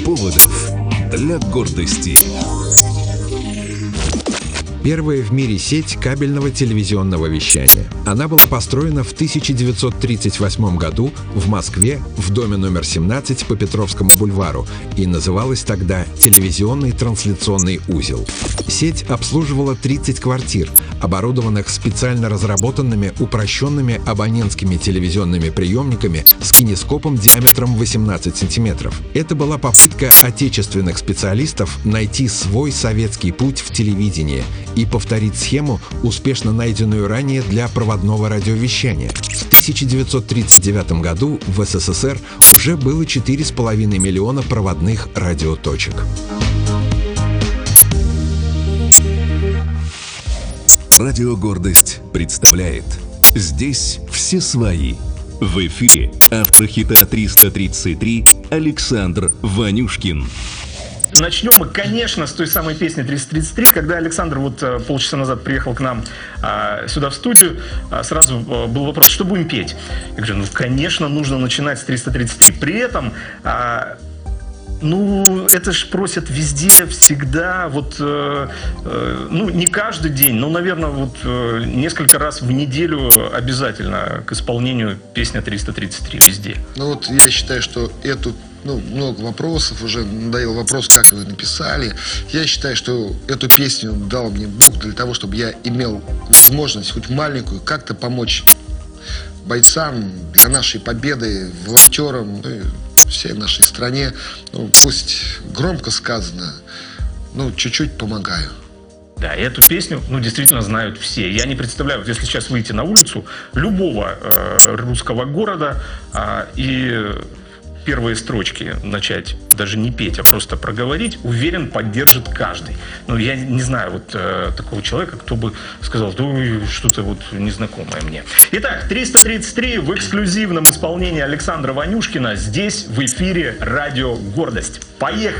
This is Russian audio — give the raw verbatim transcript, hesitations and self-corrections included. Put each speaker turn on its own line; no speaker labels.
поводов для гордости.
Первая в мире сеть кабельного телевизионного вещания. Она была построена в тысяча девятьсот тридцать восьмом году в Москве в доме номер семнадцать по Петровскому бульвару и называлась тогда «Телевизионный трансляционный узел». Сеть обслуживала тридцать квартир, оборудованных специально разработанными упрощенными абонентскими телевизионными приемниками с кинескопом диаметром восемнадцать сантиметров. Это была попытка отечественных специалистов найти свой советский путь в телевидении и повторить схему, успешно найденную ранее для проводного радиовещания. В тысяча девятьсот тридцать девятом году в СССР уже было четыре с половиной миллиона проводных радиоточек.
Радио «Гордость» представляет «Здесь все свои». В эфире автор хита триста тридцать три Александр Ванюшкин.
Начнем мы, конечно, с той самой песни триста тридцать три. Когда Александр вот полчаса назад приехал к нам а, сюда в студию, а, сразу а, был вопрос, что будем петь? Я говорю, ну, конечно, нужно начинать с триста тридцать три. При этом... А, Ну, это ж просят везде, всегда, вот, э, э, ну, не каждый день, но, наверное, вот э, несколько раз в неделю обязательно к исполнению песня триста тридцать три везде.
Ну, вот я считаю, что эту, ну, много вопросов, уже надоел вопрос, как вы написали. Я считаю, что эту песню дал мне Бог для того, чтобы я имел возможность, хоть маленькую, как-то помочь бойцам для нашей победы, волонтерам, ну, всей нашей стране. Ну, пусть громко сказано, ну, чуть-чуть помогаю.
Да, и эту песню, ну, действительно знают все. Я не представляю, вот если сейчас выйти на улицу любого э, русского города э, и первые строчки начать даже не петь, а просто проговорить, уверен, поддержит каждый. Ну, я не знаю вот э, такого человека, кто бы сказал, да что-то вот незнакомое мне. Итак, триста тридцать три в эксклюзивном исполнении Александра Ванюшкина здесь в эфире радио «Гордость». Поехали!